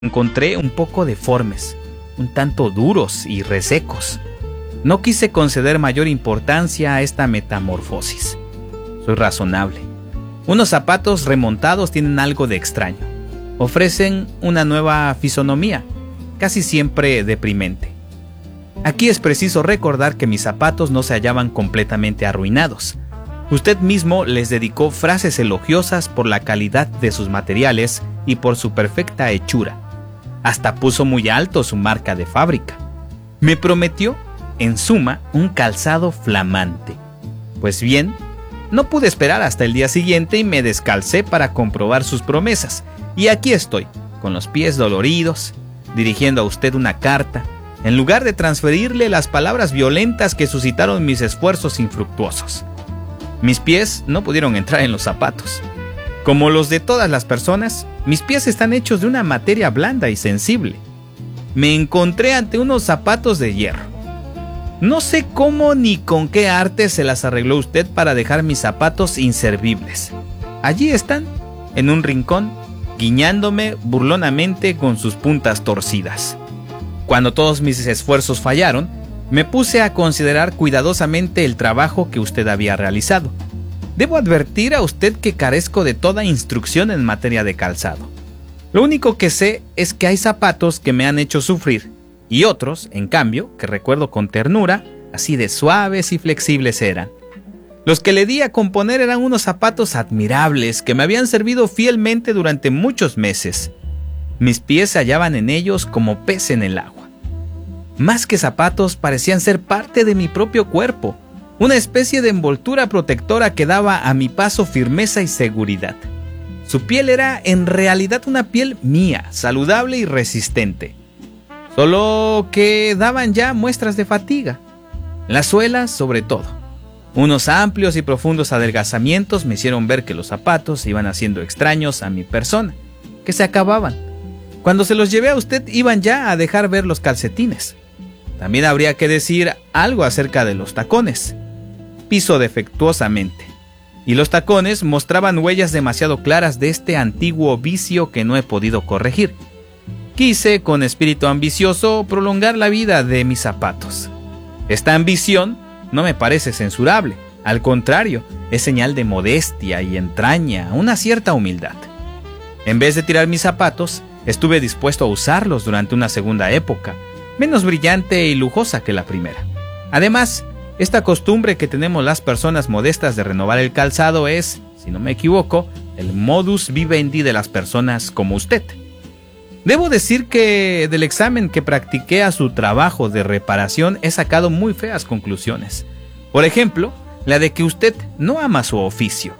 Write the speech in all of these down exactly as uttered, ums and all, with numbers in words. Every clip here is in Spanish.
encontré un poco deformes, un tanto duros y resecos. No quise conceder mayor importancia a esta metamorfosis. Soy razonable. Unos zapatos remontados tienen algo de extraño. Ofrecen una nueva fisonomía, casi siempre deprimente. Aquí es preciso recordar que mis zapatos no se hallaban completamente arruinados. Usted mismo les dedicó frases elogiosas por la calidad de sus materiales y por su perfecta hechura. Hasta puso muy alto su marca de fábrica. Me prometió, en suma, un calzado flamante. Pues bien, no pude esperar hasta el día siguiente y me descalcé para comprobar sus promesas. Y aquí estoy, con los pies doloridos, dirigiendo a usted una carta, en lugar de transferirle las palabras violentas que suscitaron mis esfuerzos infructuosos. Mis pies no pudieron entrar en los zapatos. Como los de todas las personas, mis pies están hechos de una materia blanda y sensible. Me encontré ante unos zapatos de hierro. No sé cómo ni con qué arte se las arregló usted para dejar mis zapatos inservibles. Allí están, en un rincón, guiñándome burlonamente con sus puntas torcidas. Cuando todos mis esfuerzos fallaron, me puse a considerar cuidadosamente el trabajo que usted había realizado. Debo advertir a usted que carezco de toda instrucción en materia de calzado. Lo único que sé es que hay zapatos que me han hecho sufrir, y otros, en cambio, que recuerdo con ternura, así de suaves y flexibles eran. Los que le di a componer eran unos zapatos admirables que me habían servido fielmente durante muchos meses. Mis pies se hallaban en ellos como pez en el agua. Más que zapatos, parecían ser parte de mi propio cuerpo, una especie de envoltura protectora que daba a mi paso firmeza y seguridad. Su piel era en realidad una piel mía, saludable y resistente, solo que daban ya muestras de fatiga. Las suelas, sobre todo. Unos amplios y profundos adelgazamientos me hicieron ver que los zapatos se iban haciendo extraños a mi persona, que se acababan. Cuando se los llevé a usted, iban ya a dejar ver los calcetines. También habría que decir algo acerca de los tacones. Piso defectuosamente, y los tacones mostraban huellas demasiado claras de este antiguo vicio que no he podido corregir. Quise, con espíritu ambicioso, prolongar la vida de mis zapatos. Esta ambición no me parece censurable, al contrario, es señal de modestia y entraña una cierta humildad. En vez de tirar mis zapatos, estuve dispuesto a usarlos durante una segunda época, menos brillante y lujosa que la primera. Además, esta costumbre que tenemos las personas modestas de renovar el calzado es, si no me equivoco, el modus vivendi de las personas como usted. Debo decir que del examen que practiqué a su trabajo de reparación he sacado muy feas conclusiones. Por ejemplo, la de que usted no ama su oficio.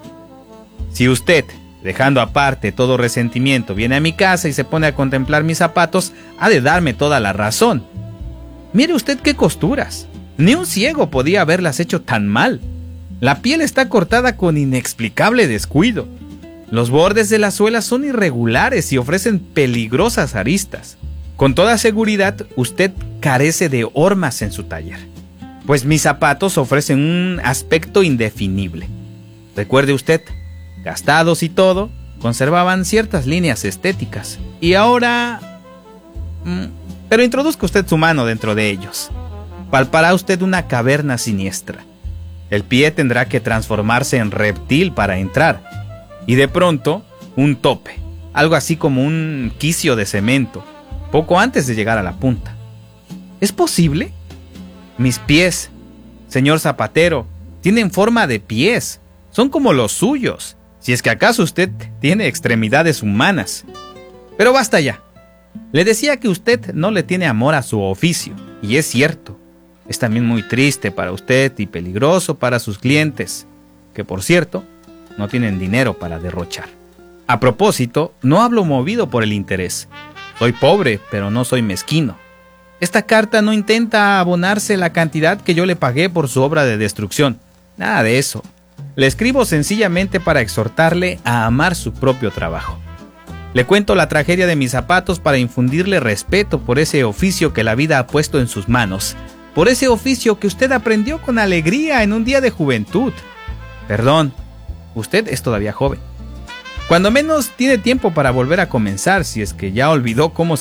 Si usted, dejando aparte todo resentimiento, viene a mi casa y se pone a contemplar mis zapatos, ha de darme toda la razón. Mire usted qué costuras. Ni un ciego podía haberlas hecho tan mal. La piel está cortada con inexplicable descuido. Los bordes de las suelas son irregulares y ofrecen peligrosas aristas. Con toda seguridad, usted carece de hormas en su taller, pues mis zapatos ofrecen un aspecto indefinible. Recuerde usted, gastados y todo, conservaban ciertas líneas estéticas. Y ahora... Mmm, pero introduzca usted su mano dentro de ellos. Palpará usted una caverna siniestra. El pie tendrá que transformarse en reptil para entrar. Y de pronto, un tope, algo así como un quicio de cemento, poco antes de llegar a la punta. ¿Es posible? Mis pies, señor zapatero, tienen forma de pies. Son como los suyos, si es que acaso usted tiene extremidades humanas. Pero basta ya. Le decía que usted no le tiene amor a su oficio, y es cierto. Es también muy triste para usted y peligroso para sus clientes, que por cierto, no tienen dinero para derrochar. A propósito, no hablo movido por el interés. Soy pobre, pero no soy mezquino. Esta carta no intenta abonarse la cantidad que yo le pagué por su obra de destrucción. Nada de eso. Le escribo sencillamente para exhortarle a amar su propio trabajo. Le cuento la tragedia de mis zapatos para infundirle respeto por ese oficio que la vida ha puesto en sus manos, por ese oficio que usted aprendió con alegría en un día de juventud. Perdón, usted es todavía joven. Cuando menos tiene tiempo para volver a comenzar si es que ya olvidó cómo